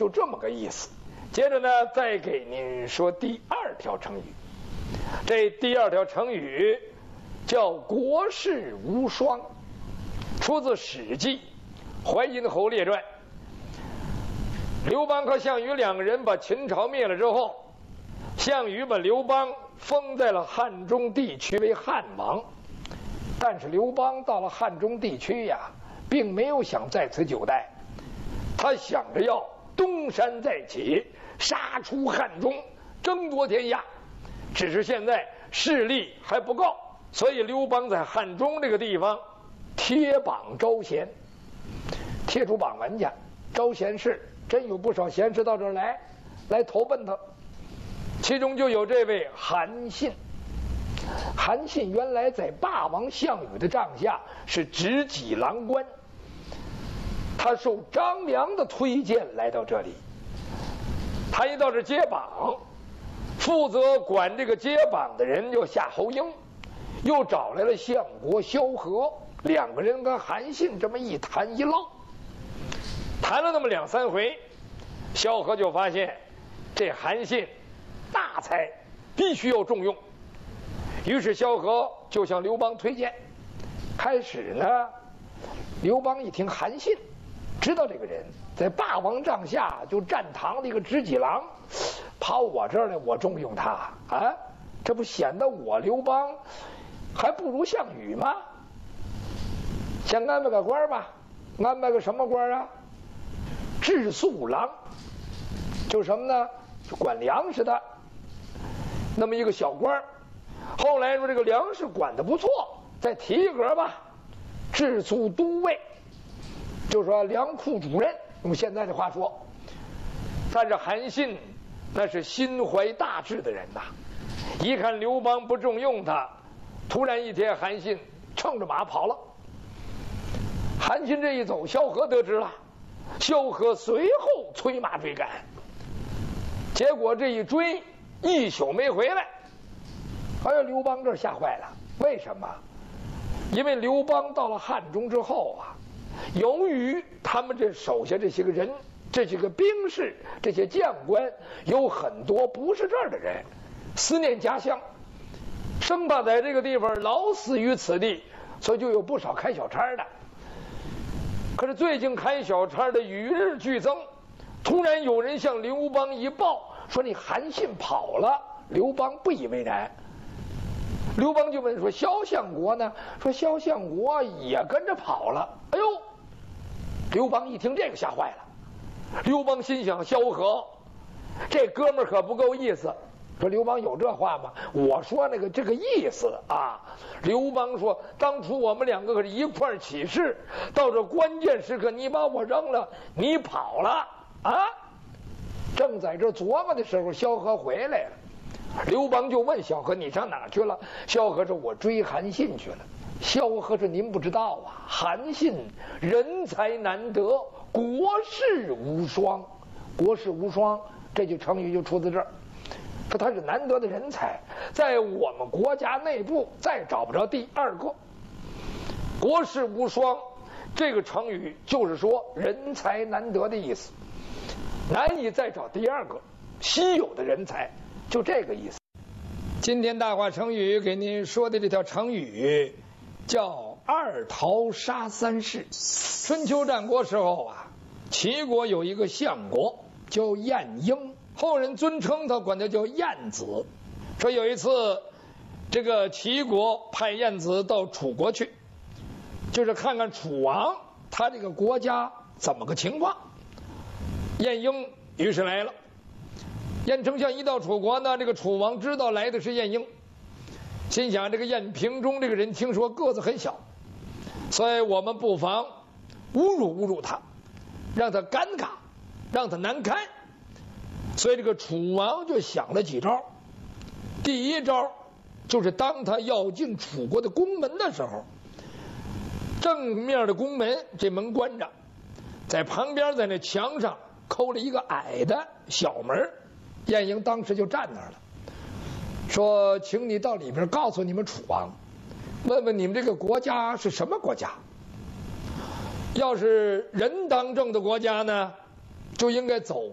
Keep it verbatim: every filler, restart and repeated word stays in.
就这么个意思。接着呢，再给您说第二条成语。这第二条成语叫国士无双，出自《史记·淮阴侯列传》。刘邦和项羽两个人把秦朝灭了之后，项羽把刘邦封在了汉中地区为汉王。但是刘邦到了汉中地区呀，并没有想在此久待，他想着要东山再起，杀出汉中，争夺天下。只是现在势力还不够，所以刘邦在汉中这个地方贴榜招贤，贴出榜文去，招贤士。真有不少贤士到这儿来，来投奔他。其中就有这位韩信。韩信原来在霸王项羽的帐下是执戟郎官，他受张良的推荐来到这里。他一到这接榜，负责管这个接榜的人叫夏侯婴，又找来了相国萧何，两个人跟韩信这么一谈一唠，谈了那么两三回，萧何就发现这韩信大才，必须要重用。于是萧何就向刘邦推荐。开始呢，刘邦一听韩信，知道这个人在霸王帐下就站堂的一个执戟郎，跑我这儿来，我重用他啊，这不显得我刘邦还不如项羽吗？先安排个官吧，安排个什么官啊？治粟郎，就是什么呢？就管粮食的那么一个小官。后来说这个粮食管得不错，再提一格吧，治粟都尉，就说粮库主任，用现在的话说。但是韩信那是心怀大志的人呐，一看刘邦不重用他，突然一天韩信乘着马跑了。韩信这一走，萧何得知了，萧何随后催马追赶，结果这一追一宿没回来。哎呀，刘邦这儿吓坏了，为什么？因为刘邦到了汉中之后啊，由于他们这手下这些个人，这些个兵士，这些将官，有很多不是这儿的人，思念家乡，生怕在这个地方老死于此地，所以就有不少开小差的。可是最近开小差的与日俱增，突然有人向刘邦一报，说你韩信跑了。刘邦不以为然，刘邦就问说萧相国呢？说萧相国也跟着跑了。哎呦，刘邦一听这个吓坏了。刘邦心想，萧何这哥们儿可不够意思。说刘邦有这话吗？我说那个这个意思啊。刘邦说，当初我们两个可是一块儿起事，到这关键时刻你把我扔了，你跑了啊。正在这琢磨的时候，萧何回来了。刘邦就问萧何，你上哪儿去了？萧何说，我追韩信去了。萧何说，您不知道啊，韩信人才难得，国士无双。国士无双这句成语就出自这儿，说他是难得的人才，在我们国家内部再找不着第二个。国士无双这个成语就是说人才难得的意思，难以再找第二个稀有的人才，就这个意思。今天大话成语给您说的这条成语叫二桃杀三士。春秋战国时候啊，齐国有一个相国叫晏婴，后人尊称他，管他叫晏子。说有一次这个齐国派晏子到楚国去，就是看看楚王他这个国家怎么个情况。晏婴于是来了。晏丞相一到楚国呢，这个楚王知道来的是晏婴，心想这个晏平中这个人听说个子很小，所以我们不妨侮辱侮辱他，让他尴尬，让他难堪。所以这个楚王就想了几招。第一招就是当他要进楚国的宫门的时候，正面的宫门这门关着，在旁边在那墙上抠了一个矮的小门。晏婴当时就站那儿了，说请你到里边告诉你们楚王，问问你们这个国家是什么国家。要是人当政的国家呢，就应该走